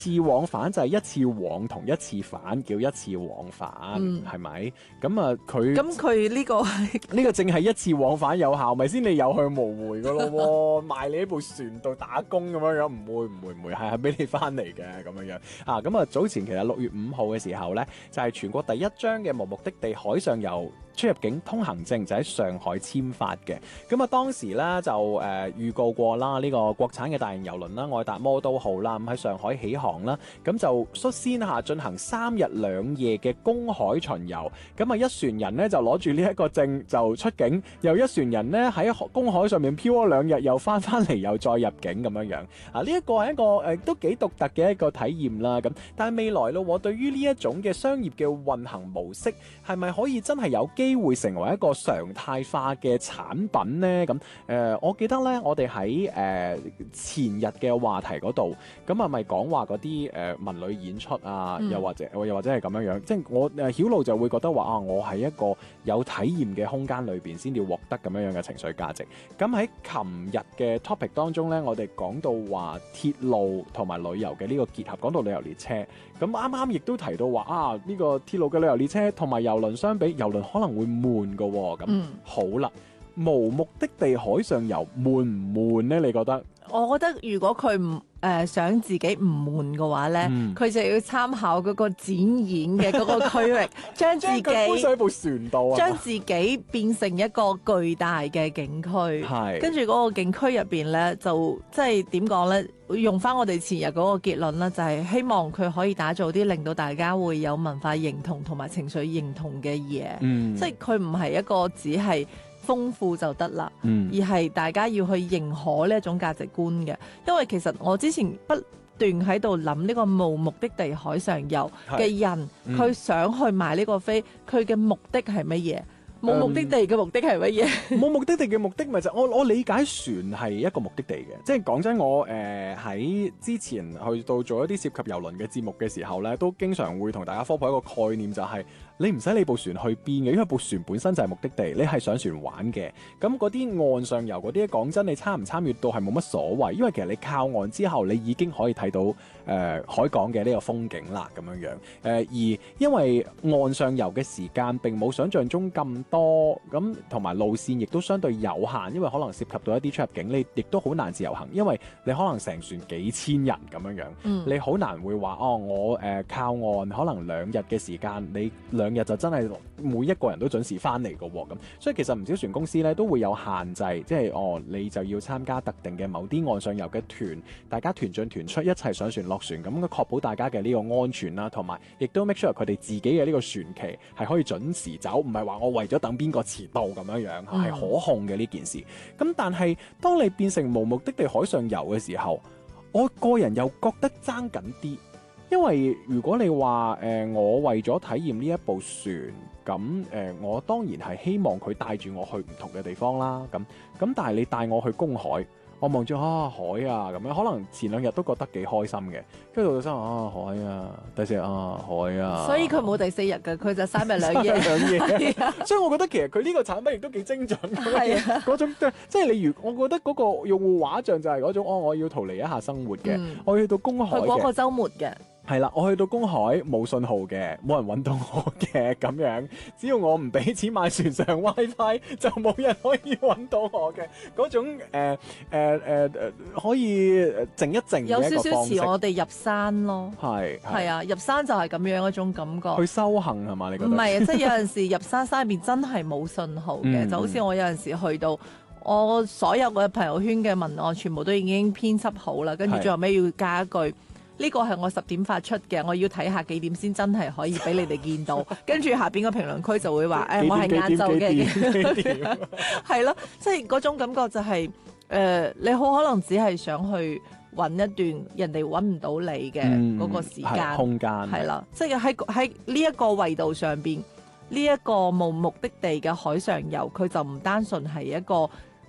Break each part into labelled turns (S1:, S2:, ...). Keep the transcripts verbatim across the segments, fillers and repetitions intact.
S1: 次往返就係一次往同一次返，叫一次往返，係咪、嗯？咁啊，佢
S2: 咁佢呢個
S1: 呢個淨係一次往返有效，咪先你有去無回噶咯喎？賣你喺部船度打工咁樣樣，唔會唔會唔會，係係俾你翻嚟嘅咁樣樣啊！咁啊，早前其實六月五號嘅時候咧，就係、是、全國第一張嘅無目的地海上遊出入境通行證就喺上海簽發嘅。咁啊，當時咧就誒、呃、預告過啦，呢、這個國產嘅大型郵輪啦，愛達魔都號啦，咁喺上海起航啦，咁就率先下進行三日兩夜嘅公海巡遊。咁啊，一船人咧就攞住呢一個證就出境，又一船人咧喺公海上面漂咗兩日，又翻翻嚟，又再入境咁樣樣。啊，呢、這、一個係一個誒、呃、都幾獨特嘅一個體驗啦。咁但係未來咯，對於呢一種嘅商業嘅運行模式，係咪可以真係有機會成為一個常態化嘅產品呢？咁誒、呃，我記得咧，我哋喺誒前日嘅話題嗰度，咁係咪講話嗰啲誒文旅演出啊，嗯、又或者又或者係咁樣樣，即係我誒曉露就會覺得話啊，我喺一個有體驗嘅空間裏邊先至獲得咁樣樣嘅情緒價值。咁喺琴日嘅 topic 當中咧，我哋講到話鐵路同埋旅遊嘅呢個結合，講到旅遊列車，咁啱啱亦都提到話啊，呢、這個鐵路嘅旅遊列車同埋郵輪相比，郵輪可能會悶噶、哦，咁、嗯、好啦，無目的地海上遊悶唔悶呢？你覺得？
S2: 我覺得如果佢唔誒想自己唔悶嘅話咧，佢、嗯、就要參考嗰個展演嘅嗰個區域，將自己搬
S1: 上部船度，
S2: 將自己變成一個巨大嘅景區。係，跟住嗰個景區入邊咧，就即係點講咧？用翻我哋前日嗰個結論啦，就係、是、希望佢可以打造啲令到大家會有文化認同同埋情緒認同嘅嘢。嗯，即係佢唔係一個只係豐富就得啦，嗯、而係大家要去認可呢一種價值觀嘅。因為其實我之前不斷喺度諗呢個無目的地海上遊嘅人，佢、嗯、想去買呢個飛，佢嘅目的係乜嘢？冇目的地嘅目的係乜嘢？
S1: 冇、嗯、目的地嘅目的咪就我我理解船係一個目的地嘅，即係講真，我誒喺、呃、之前去到做一啲涉及郵輪嘅節目嘅時候咧，都經常會同大家科普一個概念，就係、是、你唔使理部船去邊嘅，因為部船本身就係目的地，你係上船玩嘅。咁嗰啲岸上遊嗰啲，講真，你參唔參與到係冇乜所謂，因為其實你靠岸之後，你已經可以睇到誒、呃、海港嘅呢個風景啦，咁樣樣。誒、呃、而因為岸上遊嘅時間並冇想像中咁多，咁同埋路線亦都相對有限，因為可能涉及到一啲出入境，你亦都好難自由行，因為你可能成船幾千人咁樣樣，嗯、你好難會話哦，我誒、呃、靠岸可能兩日嘅時間，你兩日就真係每一個人都準時翻嚟嘅喎，咁所以其實唔少船公司咧都會有限制，即係哦，你就要參加特定嘅某啲岸上遊嘅團，大家團進團出一齊上船落船，咁嘅確保大家嘅呢個安全啦，同埋亦都 make sure 佢哋自己嘅呢個船期係可以準時走，唔係話我為咗等邊個遲到咁樣樣，係可控嘅呢件事。咁但係當你變成無目的地海上遊嘅時候，我個人又覺得爭緊啲，因為如果你話誒、呃、我為咗體驗呢一部船，咁誒、呃、我當然係希望佢帶住我去唔同嘅地方啦。咁咁但係你帶我去公海，我望住啊海啊咁樣，可能前兩日都覺得幾開心嘅，跟住到心啊海啊，第四日啊海啊，
S2: 所以佢冇第四日嘅，佢就三日兩夜。
S1: 兩夜，所以我覺得其實佢呢個產品亦都幾精準嘅，嗰種即係你如我覺得嗰個用戶畫像就係嗰種哦，我要逃離一下生活嘅，嗯、我要去到公海嘅，
S2: 去嗰個週末嘅。
S1: 係啦，我去到公海冇信號嘅，冇人揾到我嘅咁樣，只要我唔俾錢買船上 WiFi， 就冇人可以揾到我嘅嗰種誒誒誒誒，可以靜一靜嘅一個方式。有少少似我哋
S2: 入山咯，係係啊，入山就係咁樣一種感覺。
S1: 去修行係嘛？你覺得？
S2: 唔係啊，即係有陣時入山山入邊真係冇信號嘅，嗯、就好似我有陣時去到。我所有嘅朋友圈嘅文案全部都已經編輯好啦，跟住最後尾要加一句，呢個係我十點發出嘅，我要睇下幾點先真係可以俾你哋見到。跟住下邊個評論區就會話，誒、哎，我係晏晝嘅，係咯，即係嗰種感覺就係、是，誒、呃，你好可能只係想去揾一段人哋揾唔到你嘅嗰個時間、
S1: 嗯、空間，
S2: 係啦，即係喺喺呢一個維度上邊，呢、這、一個無目的地嘅海上遊，佢就唔單純係一個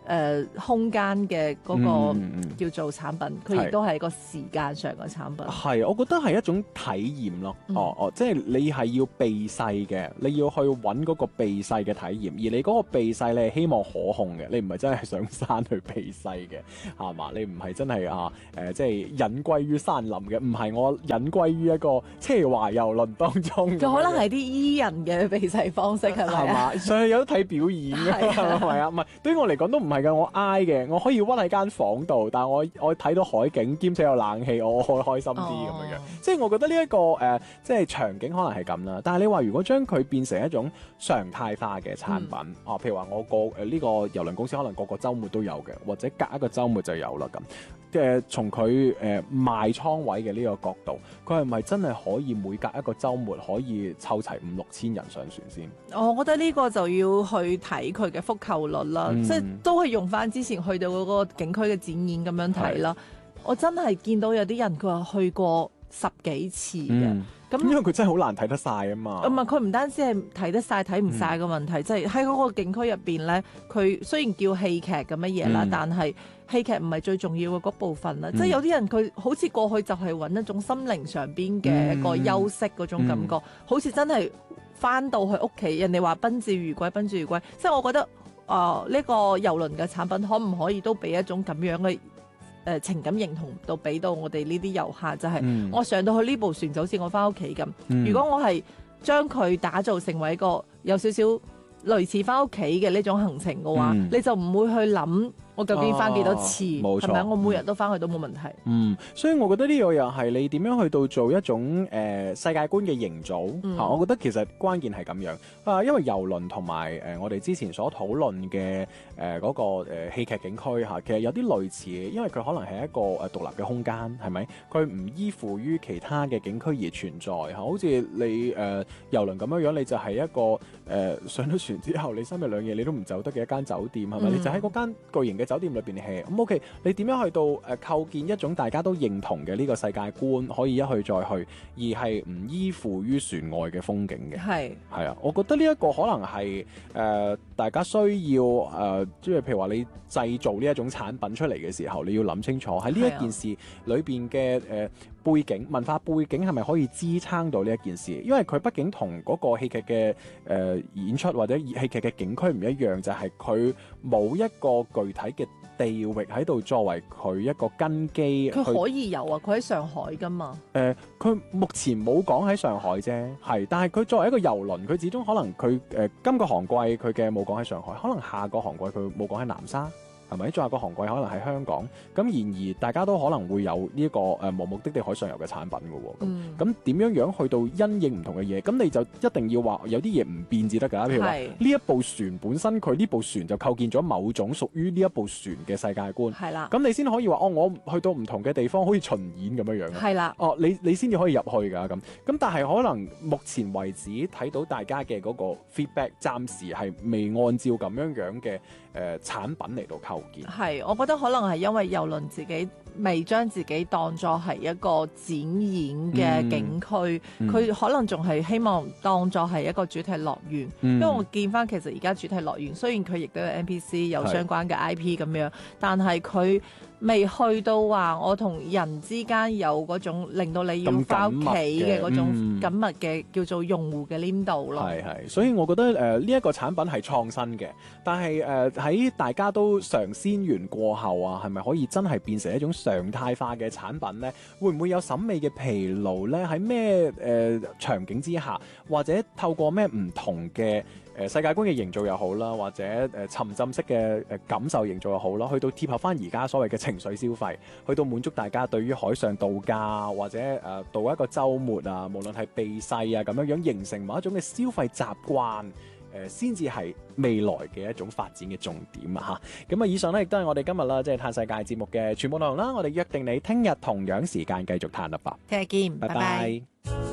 S2: 呃、空間嘅嗰個
S1: 嗯嗯
S2: 叫做產品，佢亦都係一個時間上嘅產品。
S1: 係，我覺得係一種體驗咯。
S2: 嗯、
S1: 哦哦，即係你係要避世嘅，你要去揾嗰個避世嘅體驗，而你嗰個避世你係希望可控嘅，你唔係真係上山去避世嘅，係嘛？你唔係真係啊誒、呃，即係隱歸於山林嘅，唔係我隱歸於一個奢華遊輪當中。
S2: 佢可能係啲伊人嘅避世方式係咪啊？
S1: 上去有得睇表演嘅係咪啊？唔係對於我嚟講都唔係㗎，我挨嘅，我可以屈喺間房度，但係我我睇到海景兼且有冷氣，我開開心啲咁樣樣。哦、即係我覺得呢、這、一個誒、呃，即係場景可能係咁啦。但係你話如果將佢變成一種常態化嘅產品，哦、嗯啊，譬如話我個誒呢、呃這個郵輪公司可能個個週末都有嘅，或者隔一個週末就有啦咁。嘅從佢誒賣倉位嘅呢個角度，佢係咪真係可以每隔一個週末可以湊齊五六千人上船先？
S2: 我覺得呢個就要去睇佢嘅復購率啦，嗯、即係都係用翻之前去到嗰個景區嘅展演咁樣睇啦。我真係見到有啲人佢話去過十幾次嘅。嗯咁
S1: 因為佢真係好難睇得晒啊嘛。
S2: 唔係佢唔單止係睇得晒睇唔晒嘅問題，即係喺嗰個景區入邊咧，佢雖然叫戲劇咁嘅嘢啦，嗯、但係戲劇唔係最重要嘅嗰部分啦。嗯、即係有啲人佢好似過去就係揾一種心靈上邊嘅一個休息嗰種感覺，嗯嗯、好似真係翻到去屋企，人哋話賓至如歸，賓至如歸。即係我覺得啊，呢、呃呢個郵輪嘅產品可唔可以都俾一種咁樣嘅？誒、呃、情感認同到俾到我哋呢啲遊客，就係、是嗯、我上到去呢部船就好似我翻屋企咁。嗯、如果我係將佢打造成為一個有少少類似翻屋企嘅呢種行程嘅話，嗯、你就唔會去諗我究竟翻幾多次，係咪、啊？我每日都翻去都冇問題。
S1: 嗯，所以我覺得呢個又係你點樣去到做一種誒、呃、世界觀嘅營造嚇、嗯啊。我覺得其實關鍵係咁樣啊，因為郵輪同埋誒我哋之前所討論嘅誒嗰個誒、呃、戲劇景區嚇、啊，其實有啲類似嘅，因為佢可能係一個誒獨立嘅空間，係咪？佢唔依附於其他嘅景區而存在嚇、啊。好似你誒、呃、郵輪咁樣樣，你就係一個誒、呃、上咗船之後，你三日兩夜你都唔走得嘅一間酒店，係咪？嗯、你就喺嗰間巨型嘅酒店裏邊 hea 咁 OK，你點樣去到誒、呃、構建一種大家都認同嘅呢個世界觀，可以一去再去，而係唔依附於船外嘅風景嘅？係係是啊，我覺得呢一個可能係誒、呃、大家需要誒，即、呃、係譬如話你製造呢一種產品出嚟嘅時候，你要諗清楚喺呢一件事裏邊嘅誒背景文化背景係咪可以支撐到呢一件事？因為佢畢竟同嗰個戲劇嘅誒演出或者戲劇嘅景區唔一樣，就係佢冇一個具體嘅地域喺度作為佢一個根基。
S2: 佢可以有啊，佢喺上海噶嘛。誒、
S1: 呃，佢目前冇講喺上海啫，係，但係佢作為一個郵輪，佢始終可能佢誒、呃、今個航季佢嘅冇講喺上海，可能下個航季佢冇講喺南沙。係咪？再下個航季可能喺香港，咁然而大家都可能會有呢、這、一個誒、呃、無目的地海上遊嘅產品嘅喎。咁咁點樣樣去到因應唔同嘅嘢？咁你就一定要話有啲嘢唔變至得㗎。譬如話呢一部船本身，佢呢部船就構建咗某種屬於呢一部船嘅世界觀。係啦。咁你先可以話哦，我去到唔同嘅地方，好似巡演咁樣樣。係啦。哦，你你先至可以入去㗎咁。咁但係可能目前為止睇到大家嘅嗰個 feedback，暫時係未按照咁樣樣嘅誒、呃、產品嚟到構。
S2: 係，我覺得可能係因為郵輪自己未將自己當作係一個展演嘅景區，佢、嗯嗯、可能仲係希望當作係一個主題樂園。嗯、因為我見翻其實而家主題樂園雖然佢亦都有 N P C 有相關嘅 I P 咁樣，是但係佢未去到話我同人之間有嗰種令到你要翻屋企嘅嗰種緊密嘅、嗯、叫做用戶嘅黏度咯。係係，所以我覺得誒呢一個產品係創新嘅，但係誒喺大家都嘗鮮完過後啊，係咪可以真係變成一種常態化嘅產品呢？會唔會有審美嘅疲勞呢？喺咩誒場景之下，或者透過咩唔同嘅誒世界觀嘅營造又好啦，或者誒沉浸式嘅誒感受營造又好啦，去到貼合翻而家所謂嘅情緒消費，去到滿足大家對於海上度假或者誒、呃、度一個週末啊，無論係避世啊咁樣樣，形成某一種嘅消費習慣，誒先至係未來嘅一種發展嘅重點啊！嚇，咁啊，以上咧亦都係我哋今日啦，即係嘆世界節目嘅全部內容啦。我哋約定你聽日同樣時間繼續嘆啦吧。聽日見，拜拜。拜拜。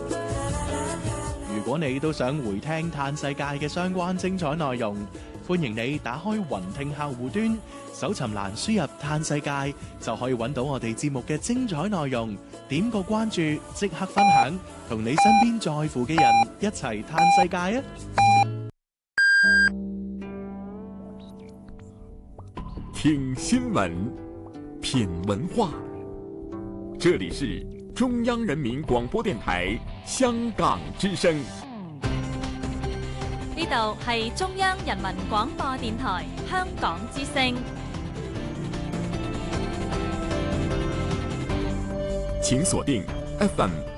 S3: 如果你都想回聽嘆世界嘅相關精彩內容，歡迎你打開雲聽客戶端，搜尋欄輸入嘆世界，就可以揾到我哋節目嘅精彩內容。點個關注，即刻分享，同你身邊在乎嘅人一齊嘆世界啊！
S4: 听新闻，品文化。这里是中央人民广播電台香港之聲。
S5: 呢度係中央人民廣播電台香港之聲。
S4: 請鎖定 F M